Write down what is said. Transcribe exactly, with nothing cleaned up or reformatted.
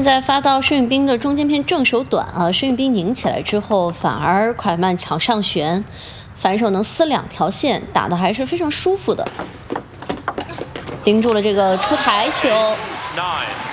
现在发到申运彬的中间偏正手短啊，申运彬拧起来之后，反而蒯曼抢上旋，反手能撕两条线，打得还是非常舒服的，盯住了这个出台球。Nine.